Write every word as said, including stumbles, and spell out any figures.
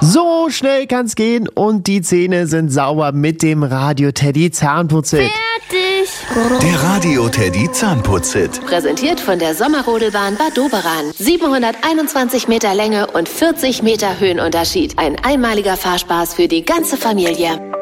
So schnell kann's gehen und die Zähne sind sauber mit dem Radio Teddy Zahnputzhit. Fertig! Der Radio Teddy Zahnputzhit. Präsentiert von der Sommerrodelbahn Bad Doberan. siebenhunderteinundzwanzig Meter Länge und vierzig Meter Höhenunterschied. Ein einmaliger Fahrspaß für die ganze Familie.